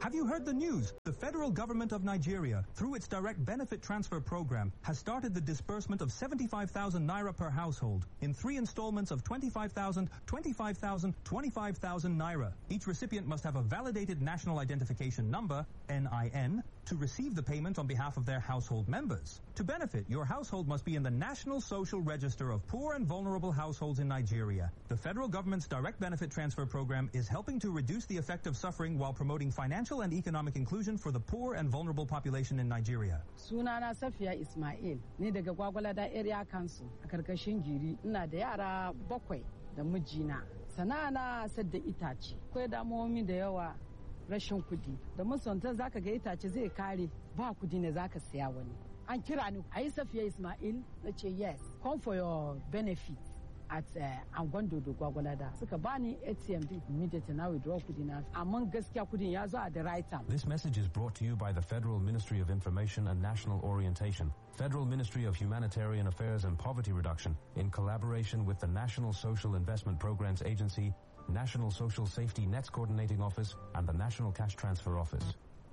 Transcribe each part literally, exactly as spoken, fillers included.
Have you heard the news? The federal government of Nigeria, through its direct benefit transfer program, has started the disbursement of seventy-five thousand naira per household in three installments of twenty-five thousand, twenty-five thousand, twenty-five thousand naira. Each recipient must have a validated national identification number, N I N, to receive the payment on behalf of their household members. To benefit, your household must be in the National Social Register of Poor and Vulnerable Households in Nigeria. The federal government's direct benefit transfer program is helping to reduce the effect of suffering while promoting financial and economic inclusion for the poor and vulnerable population in Nigeria. Sunana Safiya Ismail, ni daga Gwagwalada Area Council, a karkashin Giri, ina da yara bakwai da mijina. Sana'ana sadda itace. Akwai damuwomi da yawa rashin kudi. Da musanta zaka ga itace zai kare, ba kudi ne zaka siya wani. An kira ni, ayi Safiya Ismail, nace yes, come for your benefit at uh, Angondo do Gwagwalada. Suka bani A T M immediately now withdraw kudi na. Amman gaskiya kudin ya zo at the right time. This message is brought to you by the Federal Ministry of Information and National Orientation, Federal Ministry of Humanitarian Affairs and Poverty Reduction, in collaboration with the National Social Investment Programs Agency, National Social Safety Nets Coordinating Office, and the National Cash Transfer Office.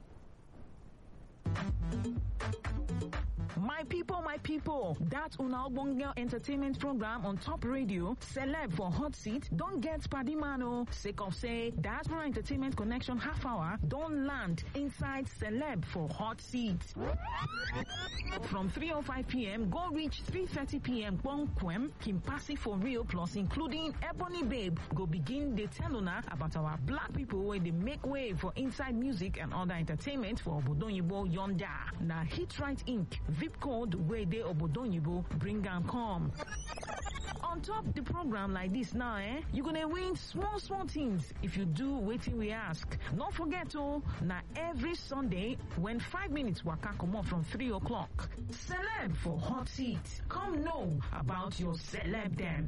My people, my people, that Una Ogbonge entertainment program on Top Radio, Celeb for Hot Seat, don't get Padimano. Sake of say, Diaspora Entertainment Connection half hour, don't land inside Celeb for Hot Seat. From three oh five p.m., go reach three thirty p.m. Bonquem, Kimpasi for real, plus including Ebony Babe, go begin the tell una about our black people where they make way for inside music and other entertainment for Obodonyibo Yonda. Now Hit Right Incorporated, V I P code where they Obodonyibo bring and come. On top the program like this now, eh, you're gonna win small, small things if you do waiting we ask. Don't forget, oh, now every Sunday when five minutes waka come off from three o'clock. Celeb for Hot Seat. Come know about your celeb them.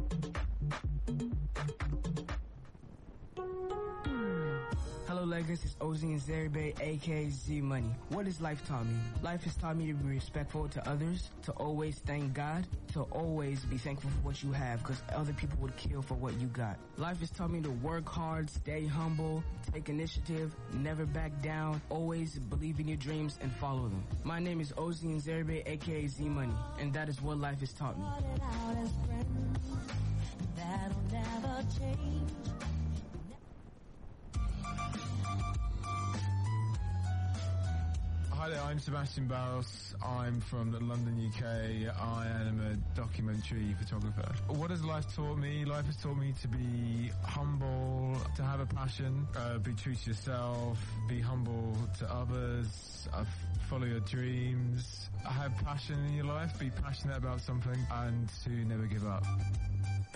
Hello, Lagos. It's Ozzy and Zeribe, aka Z Money. What has life taught me? Life has taught me to be respectful to others, to always thank God, to always be thankful for what you have, because other people would kill for what you got. Life has taught me to work hard, stay humble, take initiative, never back down, always believe in your dreams and follow them. My name is Ozzy and Zeribe, aka Z Money, and that is what life has taught me. That'll never change. Hi there, I'm Sebastian Barros. I'm from London, U K. I am a documentary photographer. What has life taught me? Life has taught me to be humble, to have a passion, uh, be true to yourself, be humble to others, uh, follow your dreams, have passion in your life, be passionate about something, and to never give up.